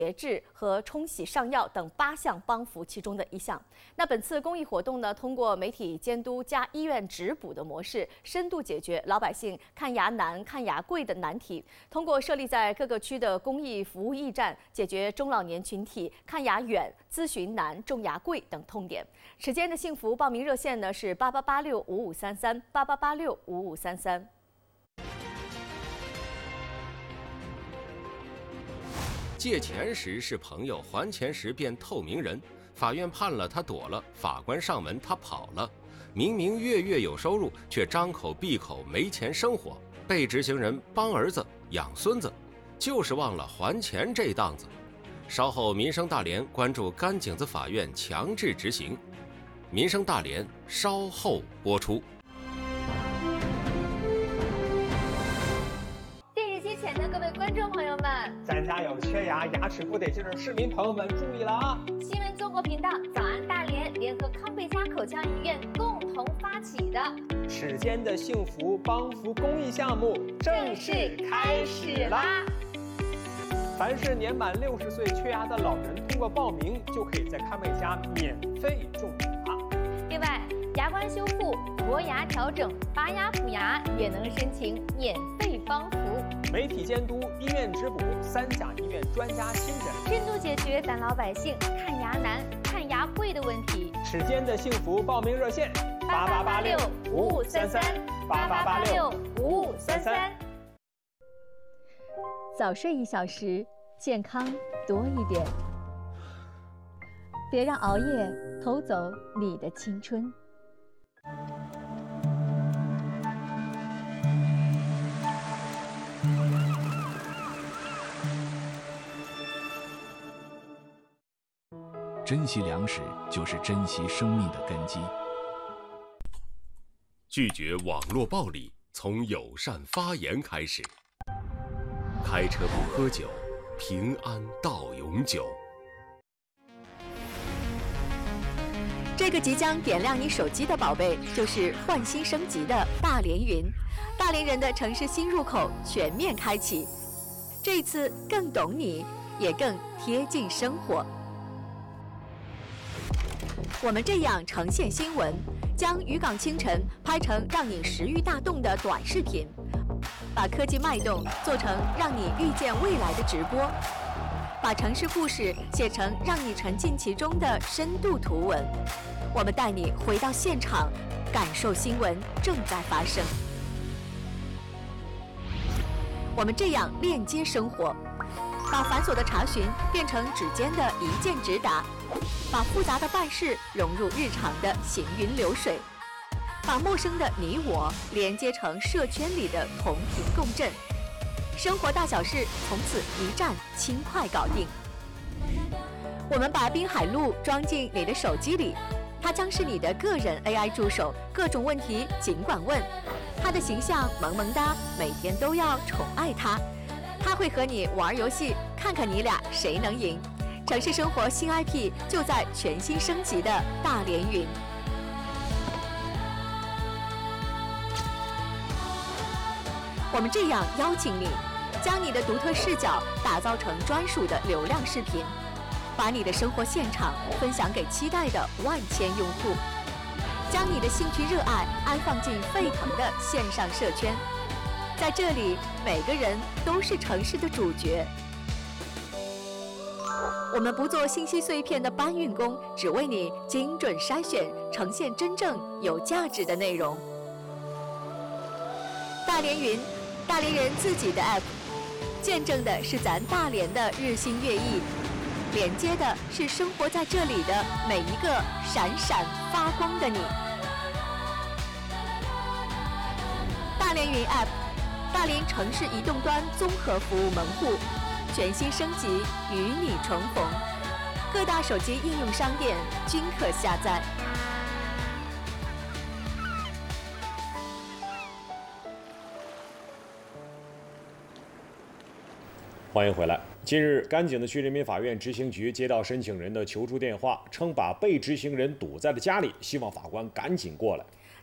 节制和冲洗上药等8项帮扶其中的一项。那本次公益活动呢，通过媒体监督加医院直补的模式，深度解决老百姓看牙难、看牙贵的难题。通过设立在各个区的公益服务驿站，解决中老年群体看牙远、咨询难、种牙贵等痛点。时间的幸福报名热线呢是88865533，88865533。 借钱时是朋友，还钱时变透明人。法院判了他躲了，法官上门他跑了。明明月月有收入，却张口闭口没钱生活。被执行人帮儿子养孙子，就是忘了还钱这档子。稍后民生大连关注甘井子法院强制执行。民生大连稍后播出。 前的各位观众朋友们， 咱家有缺牙、牙齿不得劲的市民朋友们注意了啊！ 新闻综合频道早安大连联合康贝佳口腔医院共同发起的齿间的幸福帮扶公益项目正式开始啦！凡是年满60岁缺牙的老人，通过报名就可以在康贝佳免费种牙。 另外，牙关修复、磨牙调整、拔牙补牙也能申请免费帮扶。 媒体监督、医院直补，3甲医院专家亲诊， 深度解决咱老百姓看牙难、看牙贵的问题。 齿间的幸福报名热线：88865533，88865533。 早睡1小时，健康多一点。别让熬夜偷走你的青春。 珍惜粮食就是珍惜生命的根基。 拒绝网络暴力，从友善发言开始。开车不喝酒，平安到永久。 这个即将点亮你手机的宝贝，就是换新升级的大连云。大连人的城市新入口全面开启，这一次更懂你，也更贴近生活。我们这样呈现新闻，将渔港清晨拍成让你食欲大动的短视频，把科技脉动做成让你遇见未来的直播，把城市故事写成让你沉浸其中的深度图文。我们带你回到现场，感受新闻正在发生。我们这样链接生活，把繁琐的查询变成指尖的一键直达，把复杂的办事融入日常的行云流水，把陌生的你我连接成社圈里的同频共振。生活大小事从此一站轻快搞定。我们把滨海路装进你的手机里，它将是你的个人 AI 助手，各种问题尽管问。它的形象萌萌哒，每天都要宠爱它。它会和你玩游戏，看看你俩谁能赢。城市生活新 IP 就在全新升级的大连云。我们这样邀请你，将你的独特视角打造成专属的流量视频，把你的生活现场分享给期待的万千用户，将你的兴趣热爱安放进沸腾的线上社圈。在这里，每个人都是城市的主角。我们不做信息碎片的搬运工，只为你精准筛选，呈现真正有价值的内容。大连云，大连人自己的 app， 见证的是咱大连的日新月异，连接的是生活在这里的每一个闪闪发光的你。大连云 app， 大连城市移动端综合服务门户，全新升级，与你重逢。各大手机应用商店均可下载。 欢迎回来。近日，甘井子区人民法院执行局接到申请人的求助电话，称把被执行人堵在了家里，希望法官赶紧过来。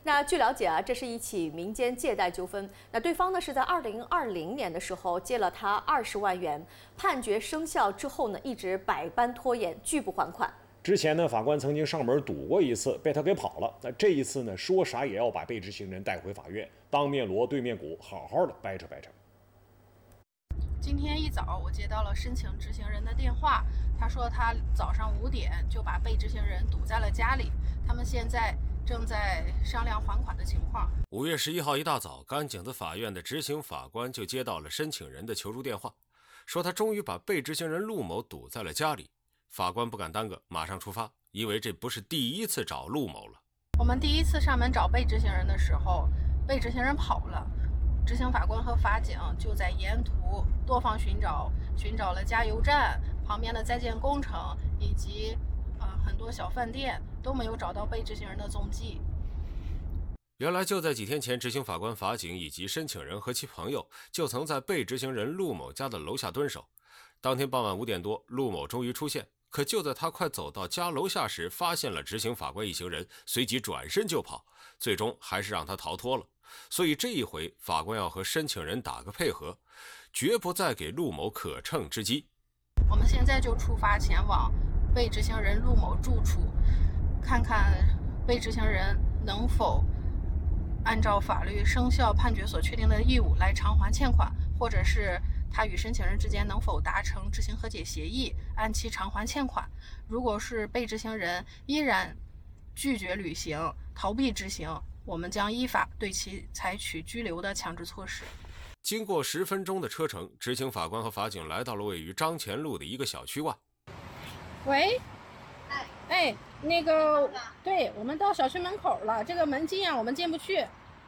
那据了解啊，这是一起民间借贷纠纷。那对方呢是在2020年的时候借了他20万元，判决生效之后呢，一直百般拖延，拒不还款。 之前呢，法官曾经上门堵过一次，被他给跑了。那这一次呢，说啥也要把被执行人带回法院，当面锣对面鼓，好好的掰扯掰扯。 今天一早，我接到了申请执行人的电话，他说他早上5点就把被执行人堵在了家里，他们现在正在商量还款的情况。 5月11号一大早，甘井子法院的执行法官就接到了申请人的求助电话，说他终于把被执行人陆某堵在了家里。法官不敢耽搁，马上出发，因为这不是第一次找陆某了。 我们第一次上门找被执行人的时候，被执行人跑了。执行法官和法警就在沿途多方寻找了加油站旁边的在建工程以及很多小饭店，都没有找到被执行人的踪迹。 原来就在几天前，执行法官、法警以及申请人和其朋友就曾在被执行人陆某家的楼下蹲守。当天傍晚5点多，陆某终于出现，可就在他快走到家楼下时，发现了执行法官一行人，随即转身就跑，最终还是让他逃脱了。所以这一回，法官要和申请人打个配合，绝不再给陆某可乘之机。 我们现在就出发前往被执行人陆某住处，看看被执行人能否按照法律生效判决所确定的义务来偿还欠款，或者是他与申请人之间能否达成执行和解协议，按期偿还欠款。如果是被执行人依然拒绝履行、逃避执行，我们将依法对其采取拘留的强制措施。 经过10分钟的车程，执行法官和法警来到了位于张前路的一个小区外。 喂，哎，那个，对，我们到小区门口了，这个门禁啊，我们进不去。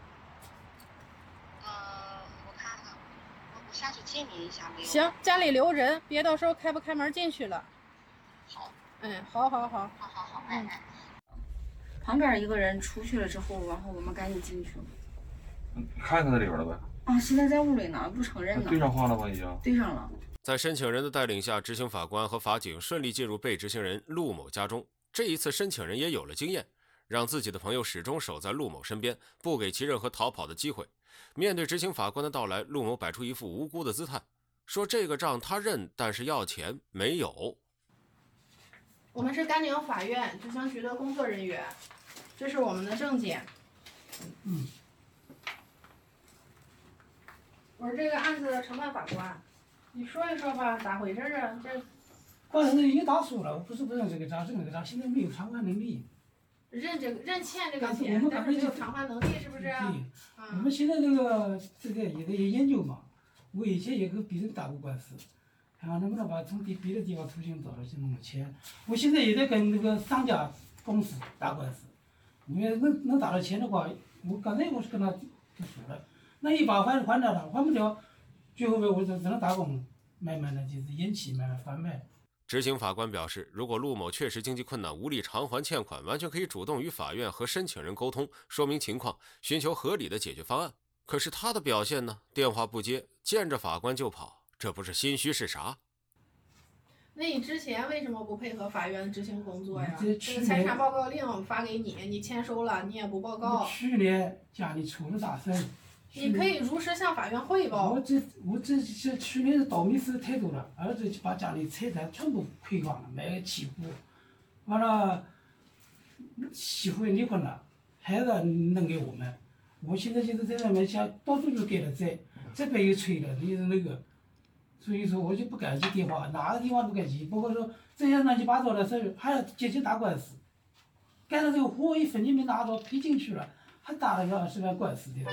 我看看，我下去接你一下没有？ 行，家里留人，别到时候开不开门进去了。 好。 好， 哎。旁边一个人出去了之后，然后我们赶紧进去了。 看他在里边了呗？ 啊，现在在屋里呢，不承认呢。 对上话了吗？已经对上了。 在申请人的带领下，执行法官和法警顺利进入被执行人陆某家中。这一次，申请人也有了经验，让自己的朋友始终守在陆某身边，不给其任何逃跑的机会。面对执行法官的到来，陆某摆出一副无辜的姿态，说这个账他认，但是要钱没有。 我们是甘井法院执行局的工作人员，这是我们的证件。我是这个案子的承办法官，你说一说吧，咋回事啊？这官司已经打输了，我不是不认这个账，认这个账，现在没有偿还能力。 认欠这个钱，但是没有偿还能力，是不是？对， 我们现在这个也在研究嘛。我以前也跟别人打过官司，看看能不能把从别的地方途径找到去弄个钱。我现在也在跟那个商家公司打官司，因为能打到钱的话，我刚才我是跟他就说了，那一把还掉了，还不掉，最后我只能打工，慢慢的就是延期，慢慢贩卖。 执行法官表示，如果陆某确实经济困难，无力偿还欠款，完全可以主动与法院和申请人沟通，说明情况，寻求合理的解决方案。可是他的表现呢？电话不接，见着法官就跑，这不是心虚是啥？ 那你之前为什么不配合法院执行工作呀？ 这个财产报告令发给你，你签收了，你也不报告。 去年家里出了大事。 你可以如实向法院汇报。 我这去年倒霉事太多了，儿子就把家里财产全部亏光了，买个期货，完了媳妇也离婚了，孩子能给我们，我现在就是在外面想到处就给了债，这边又催了，那个，所以说我就不敢接电话，哪个地方都不敢接，包括说这些乱七八糟的事还要接打官司，干了这个活一分钱没拿到赔进去了，还打了个20万官司的。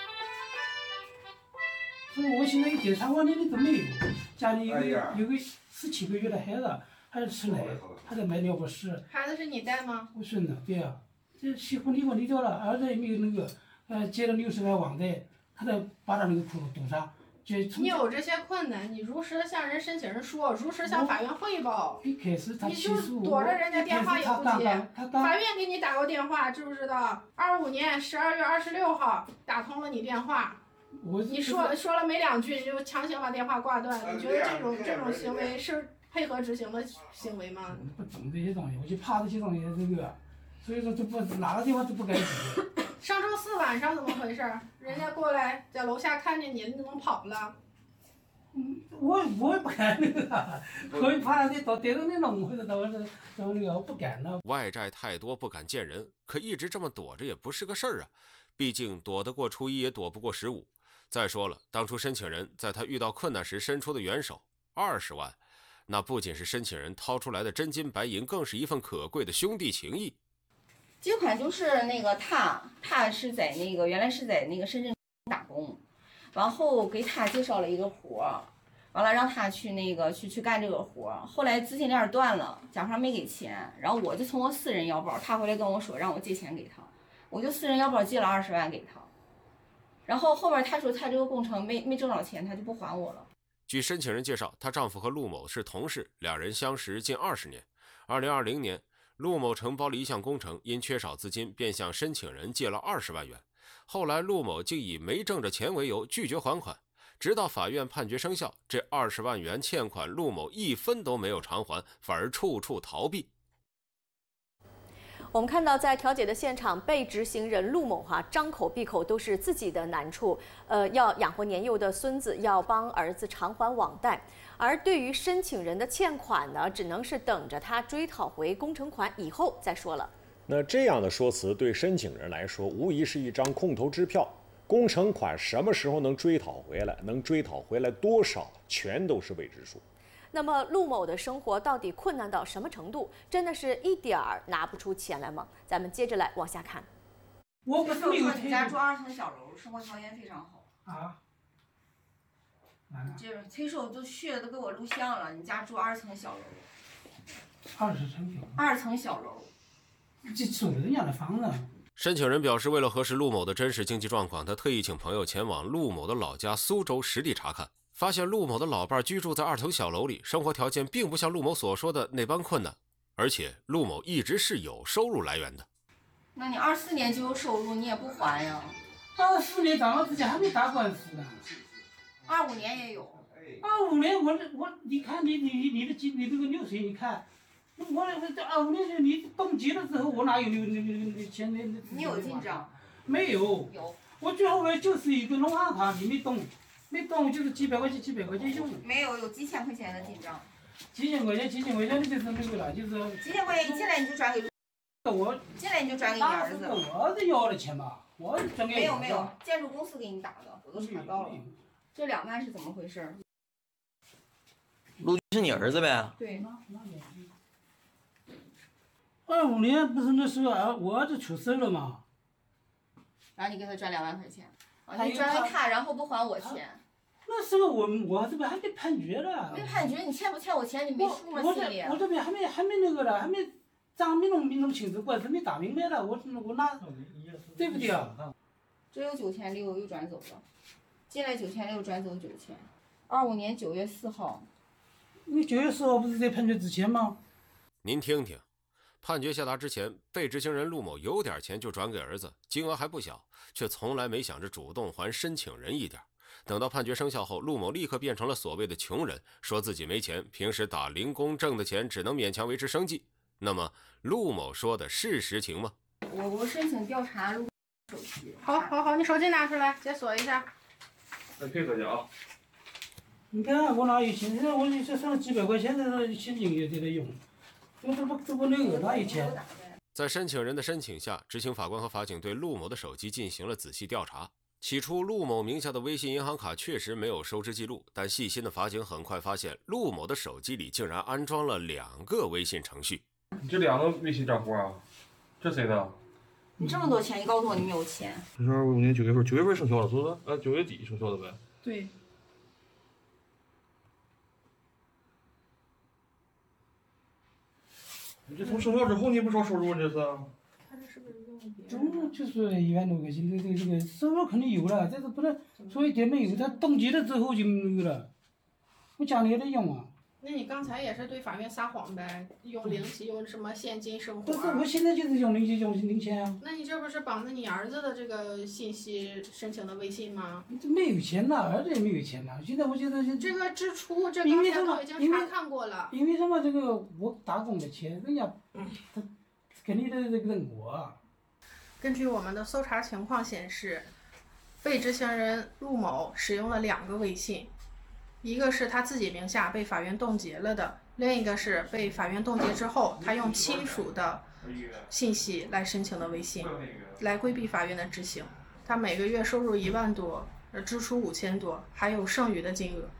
所以我现在一点偿还能力都没有，家里有个17个月的孩子，还是吃奶，还在买尿不湿。 孩子是你带吗？ 我孙子，对啊，这媳妇离婚离掉了，儿子也没有那个，借了60万网贷，他得把他那个窟窿堵上。 你有这些困难，你如实的向人申请人说，如实向法院汇报。 一开始他你就躲着人家电话也不接，法院给你打过电话，知不知道？25年12月26号打通了你电话。你说了没2句，你就强行把电话挂断，你觉得这种行为是配合执行的行为吗？ 不懂这些东西，我就怕这些东西这个，所以说都不哪个地方都不敢去。 上周四晚上怎么回事？人家过来在楼下看见你，你怎么跑了？ 我也不敢那个，我怕你逮着你弄或者到那个我不敢了。 外债太多不敢见人，可一直这么躲着也不是个事儿啊。毕竟躲得过初一也躲不过15。再说了，当初申请人在他遇到困难时伸出的援手20万，那不仅是申请人掏出来的真金白银，更是一份可贵的兄弟情谊。 借款就是那个他是在那个原来是在那个深圳打工，然后给他介绍了一个活儿，完了让他去那个去干这个活儿。后来资金链断了，甲方没给钱，然后我就从我私人腰包，他回来跟我说让我借钱给他，我就私人腰包借了20万给他。然后后边他说他这个工程没挣着钱，他就不还我了。 据申请人介绍，她丈夫和陆某是同事，两人相识近20年。2020年，陆某承包了一项工程，因缺少资金，便向申请人借了20万元。后来，陆某竟以没挣着钱为由拒绝还款，直到法院判决生效，这20万元欠款陆某1分都没有偿还，反而处处逃避。 我们看到，在调解的现场，被执行人陆某张口闭口都是自己的难处，要养活年幼的孙子，要帮儿子偿还网贷。而对于申请人的欠款呢，只能是等着他追讨回工程款以后再说了。 那这样的说辞对申请人来说，无疑是一张空头支票。工程款什么时候能追讨回来，能追讨回来多少，全都是未知数。 那么陆某的生活到底困难到什么程度？真的是一点儿拿不出钱来吗？咱们接着来往下看。 我不是没有你家住2层小楼，生活条件非常好啊。 这崔叔都去了，都给我录像了。你家住2层小楼。2层小楼。 这租人家的房子。 申请人表示，为了核实陆某的真实经济状况，他特意请朋友前往陆某的老家苏州实地查看。发现陆某的老伴居住在2层小楼里，生活条件并不像陆某所说的那般困难，而且陆某一直是有收入来源的。 那你24年就有收入，你也不还呀 ？24年咱们之前还没打官司呢。 25年也有。 25年你看你这个流水，你看，我这25年你登记了之后，我哪有钱？ 你有进账？ 没有。 有。 我最后来就是一个农行卡，你没动。没动就是几百块钱有。 没有几千块钱的进账。 几千块钱的就是那个了，就是几千块钱一进来你就转给我， 进来你就转给你儿子。 我儿子要的钱吧，我转给没有，建筑公司给你打的，我都查到了。这2万是怎么回事？ 陆是你儿子呗？ 对。 25年不是那时候我儿子出事了嘛？ 然后你给他转2万块钱。你转给他，然后不还我钱。 那时候我这边还没判决呢。 没判决，你欠不欠我钱？你没数吗？心里。 我这边还没那个了，还没账没弄清楚，官司没打明白了，我拿，对不对啊？ 这有9600又转走了，进来9600转走9000，25年9月4号。 你9月4号不是在判决之前吗？ 您听听。判决下达之前，被执行人陆某有点钱就转给儿子，金额还不小，却从来没想着主动还申请人一点。等到判决生效后，陆某立刻变成了所谓的穷人，说自己没钱，平时打零工挣的钱只能勉强维持生计。那么，陆某说的是实情吗？ 我申请调查陆手机。 好，你手机拿出来，解锁一下。 再配合去啊。 你看我哪有钱？现在我这剩几百块钱的现金也在这用。这不能有哪有钱？ 在申请人的申请下，执行法官和法警对陆某的手机进行了仔细调查。起初，陆某名下的微信银行卡确实没有收支记录，但细心的法警很快发现，陆某的手机里竟然安装了2个微信程序。 你这2个微信账户啊？这谁的？ 你这么多钱，你告诉我你没有钱？ 这是25年9月份，9月份生效了，是不是？9月底生效的呗。 对。 你这从生效之后你不少收入这是？ 他这是不是用别人？ 总共就是1万多块钱，这个收入肯定有了，但是不能说一点没有，他登记了之后就那个了。我家里也得用啊。 那你刚才也是对法院撒谎呗？用零息，用什么现金生活？ 不是，我现在就是用零钱啊。 那你这不是绑着你儿子的这个信息申请的微信吗？ 这没有钱呐，儿子也没有钱呐。现在我觉得这个支出，这刚才都已经查看过了。 因为什么？这个我打工的钱，人家他肯定得认我。 根据我们的搜查情况显示，被执行人陆某使用了2个微信，一个是他自己名下被法院冻结了的，另一个是被法院冻结之后，他用亲属的信息来申请的微信，来规避法院的执行。他每个月收入1万多，支出5000多，还有剩余的金额。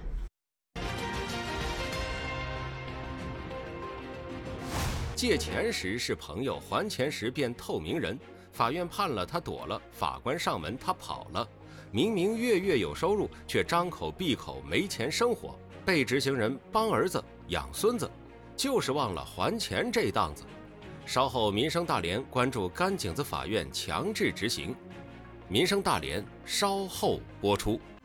借钱时是朋友，还钱时变透明人。法院判了他躲了，法官上门他跑了。明明月月有收入，却张口闭口没钱生活。被执行人帮儿子养孙子，就是忘了还钱这档子。稍后民生大连关注甘井子法院强制执行。民生大连稍后播出。